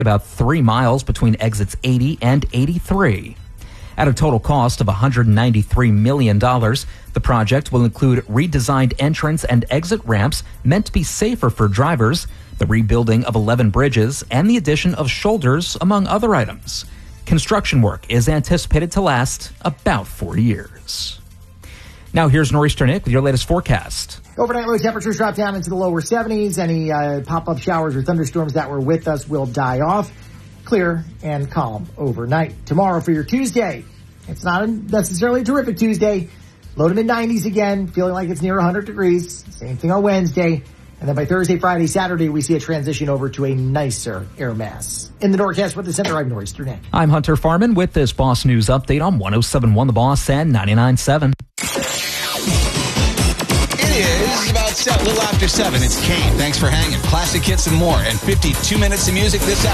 about 3 miles between exits 80 and 83. At a total cost of $193 million, the project will include redesigned entrance and exit ramps meant to be safer for drivers, the rebuilding of 11 bridges, and the addition of shoulders, among other items. Construction work is anticipated to last about 4 years. Now here's Nor'easter Nick with your latest forecast. Overnight low temperatures drop down into the lower 70s. Any pop-up showers or thunderstorms that were with us will die off. Clear and calm overnight. Tomorrow for your Tuesday, it's not necessarily a terrific Tuesday. Low to mid-90s again, feeling like it's near 100 degrees. Same thing on Wednesday. And then by Thursday, Friday, Saturday, we see a transition over to a nicer air mass. In the Norcast Weather Center, I'm Nor'easter Nick. I'm Hunter Farman with this Boss News update on 107.1 The Boss and 99.7. It is about a little after 7. It's Kane. Thanks for hanging. Classic hits and more, and 52 minutes of music this hour.